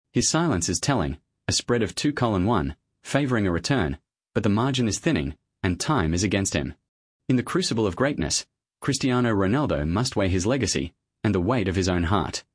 His silence is telling, a spread of 2:1, favouring a return, but the margin is thinning, and time is against him. In the crucible of greatness, Cristiano Ronaldo must weigh his legacy and the weight of his own heart.